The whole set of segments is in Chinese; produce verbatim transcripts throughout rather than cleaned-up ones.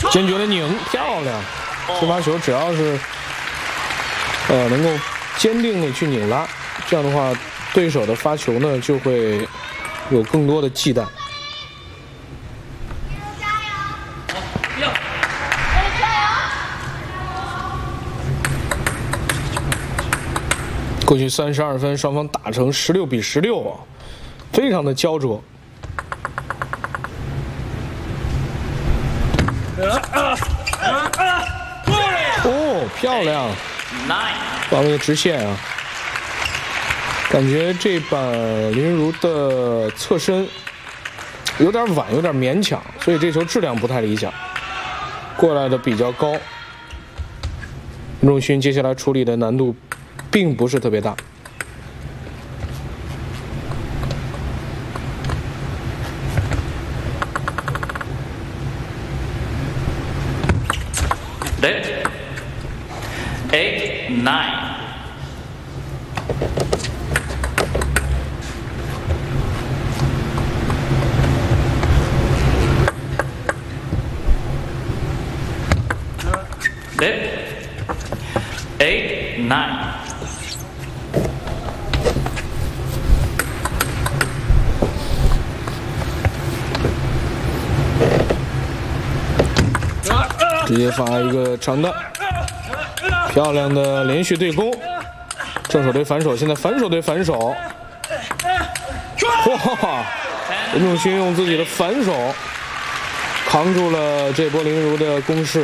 坚决的拧，漂亮！这发球只要是呃能够坚定的去拧拉，这样的话，对手的发球呢就会有更多的忌惮。过去三十二分，双方打成十六比十六啊，非常的焦灼。哦，漂亮！放了个直线啊，感觉这板林昀儒的侧身有点晚，有点勉强，所以这球质量不太理想，过来的比较高。林仲勋接下来处理的难度并不是特别大。 Red, eight, nine. Red, eight, nine. 直接发一个长的，漂亮的连续对攻，正手对反手，现在反手对反手，哇！林仲勋用自己的反手扛住了这波林昀儒的攻势。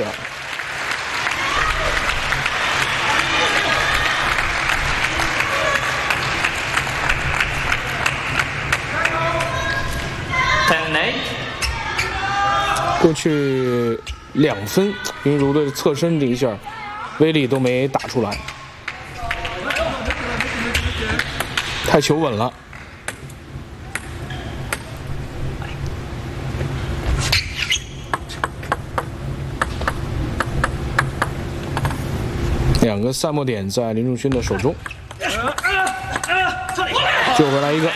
过去两分，林昀儒的侧身这一下威力都没打出来，太求稳了。两个散末点在林仲勋的手中，救回来一个。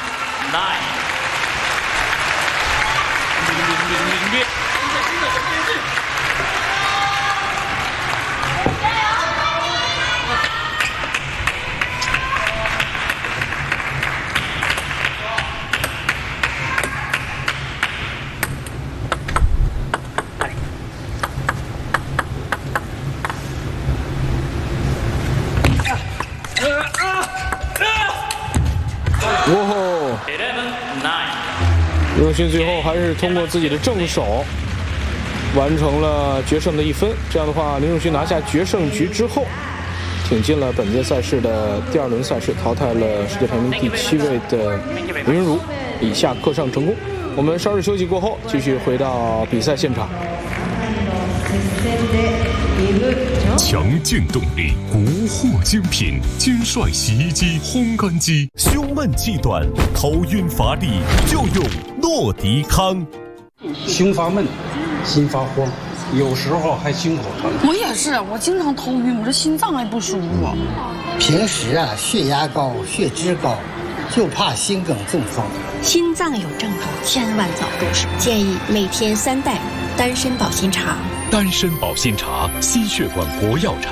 哇吼！林仲勋最后还是通过自己的正手完成了决胜的一分。这样的话，林仲勋拿下决胜局之后，挺进了本届赛事的第二轮赛事，淘汰了世界排名第七位的林昀儒，以下克上成功。我们稍事休息过后，继续回到比赛现场。 强劲动力，国货精品，金帅洗衣机、烘干机。胸闷气短、头晕乏力，就用诺迪康。 胸发闷，心发慌，有时候还心口疼。 我也是，我经常头晕，我这心脏还不舒服。 平时啊，血压高、血脂高，就怕心梗中风。 心脏有症头，千万早动手。建议每天三袋丹参保心茶。 丹参保心茶，心血管活药茶。